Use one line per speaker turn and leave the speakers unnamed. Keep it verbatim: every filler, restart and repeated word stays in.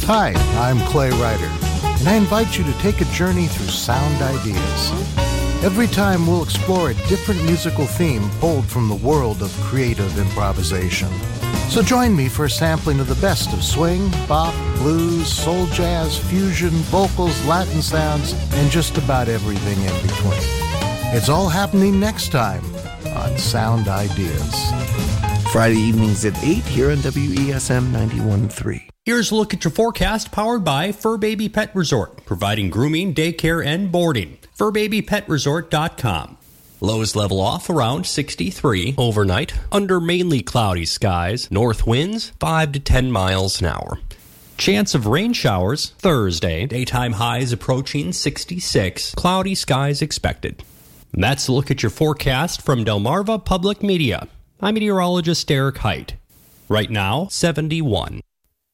Hi, I'm Clay Ryder, and I invite you to take a journey through sound ideas. Every time we'll explore a different musical theme pulled from the world of creative improvisation. So join me for a sampling of the best of swing, bop, blues, soul jazz, fusion, vocals, Latin sounds, and just about everything in between. It's all happening next time on Sound Ideas.
Friday evenings at eight here on W E S M ninety-one point three.
Here's a look at your forecast powered by Fur Baby Pet Resort, providing grooming, daycare, and boarding. fur baby pet resort dot com. Lows level off around sixty-three overnight, under mainly cloudy skies, north winds five to ten miles an hour. Chance of rain showers Thursday, daytime highs approaching sixty-six, cloudy skies expected. And that's a look at your forecast from Delmarva Public Media. I'm meteorologist Derek Height. Right now, seventy-one.